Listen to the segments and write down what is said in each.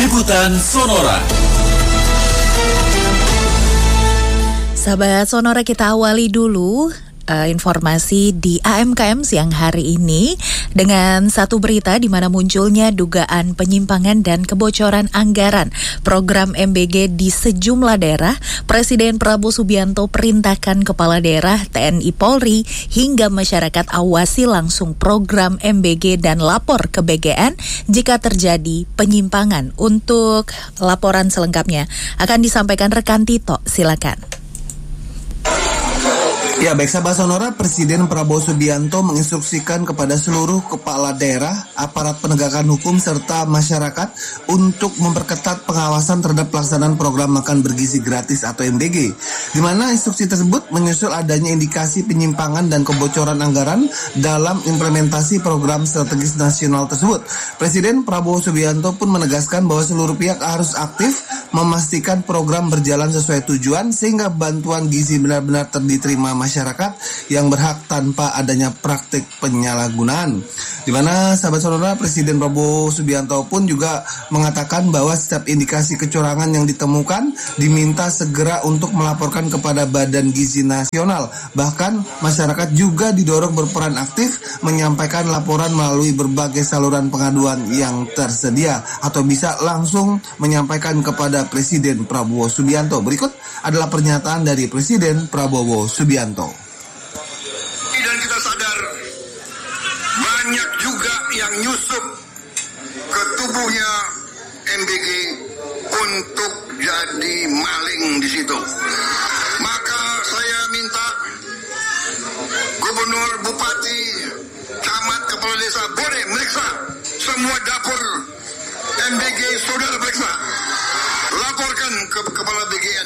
Liputan Sonora. Sahabat Sonora, kita awali dulu informasi di AMKM siang hari ini dengan satu berita di mana munculnya dugaan penyimpangan dan kebocoran anggaran program MBG di sejumlah daerah. Presiden Prabowo Subianto perintahkan kepala daerah, TNI Polri hingga masyarakat awasi langsung program MBG dan lapor ke BGN jika terjadi penyimpangan. Untuk laporan selengkapnya akan disampaikan rekan Tito, silakan. Ya, baik sahabat Sonora, Presiden Prabowo Subianto menginstruksikan kepada seluruh kepala daerah, aparat penegakan hukum, serta masyarakat untuk memperketat pengawasan terhadap pelaksanaan program makan bergizi gratis atau MBG, di mana instruksi tersebut menyusul adanya indikasi penyimpangan dan kebocoran anggaran dalam implementasi program strategis nasional tersebut. Presiden Prabowo Subianto pun menegaskan bahwa seluruh pihak harus aktif memastikan program berjalan sesuai tujuan sehingga bantuan gizi benar-benar diterima masyarakat yang berhak tanpa adanya praktik penyalahgunaan. Di mana sahabat Sonora, Presiden Prabowo Subianto pun juga mengatakan bahwa setiap indikasi kecurangan yang ditemukan diminta segera untuk melaporkan kepada Badan Gizi Nasional. Bahkan masyarakat juga didorong berperan aktif menyampaikan laporan melalui berbagai saluran pengaduan yang tersedia atau bisa langsung menyampaikan kepada Presiden Prabowo Subianto. Berikut adalah pernyataan dari Presiden Prabowo Subianto. Dan kita sadar banyak juga yang nyusup ke tubuhnya MBG untuk jadi maling di situ. Maka saya minta gubernur, bupati, camat, kepala desa boleh meriksa semua dapur MBG, saudara periksa. Laporkan ke kepala BGN.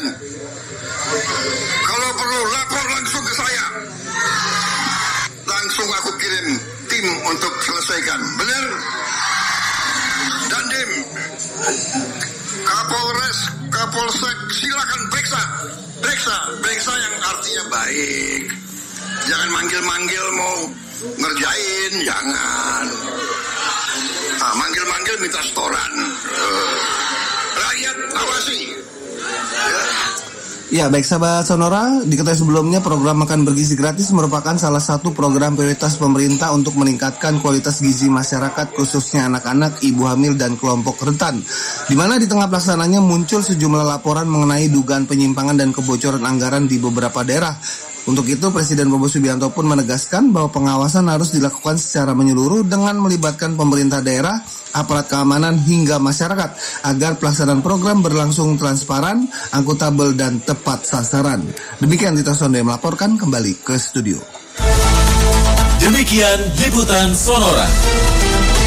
Kalau perlu lapor langsung ke saya. Langsung aku kirim tim untuk selesaikan. Benar? Dandim, Kapolres, Kapolsek, silakan periksa. Periksa yang artinya baik. Jangan manggil-manggil mau ngerjain, jangan. Manggil-manggil minta setoran. Rakyat awasi. Ya, baik sahabat Sonora, diketahui sebelumnya program makan bergizi gratis merupakan salah satu program prioritas pemerintah untuk meningkatkan kualitas gizi masyarakat, khususnya anak-anak, ibu hamil, dan kelompok rentan. Di mana di tengah pelaksananya muncul sejumlah laporan mengenai dugaan penyimpangan dan kebocoran anggaran di beberapa daerah. Untuk itu, Presiden Prabowo Subianto pun menegaskan bahwa pengawasan harus dilakukan secara menyeluruh dengan melibatkan pemerintah daerah, aparat keamanan, hingga masyarakat agar pelaksanaan program berlangsung transparan, akuntabel, dan tepat sasaran. Demikian Tito Sonde melaporkan, kembali ke studio. Demikian Liputan Sonora.